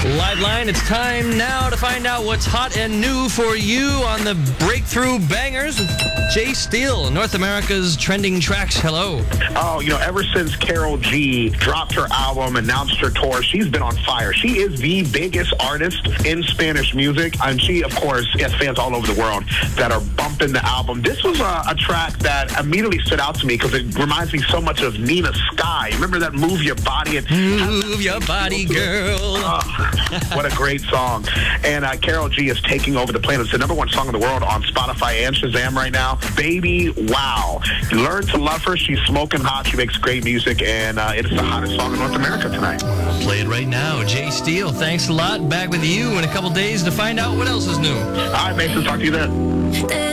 Live Line, it's time now to find out what's hot and new for you on the Breakthrough Bangers with Jay Steele, North America's trending tracks. Hello. Oh, ever since Karol G dropped her album, announced her tour, she's been on fire. She is the biggest artist in Spanish music, and she, of course, has fans all over the world that are bumping the album. This was a track that immediately stood out to me because it reminds me so much of Nina Sky. Remember that Move Your Body? Move your body, girl. What a great song. And Karol G is taking over the planet. It's the #1 song in the world on Spotify and Shazam right now. Baby, wow. Learn to love her. She's smoking hot. She makes great music, and it is the hottest song in North America tonight. Play it right now. Jay Steele, thanks a lot. Back with you in a couple days to find out what else is new. All right, Mason. Talk to you then.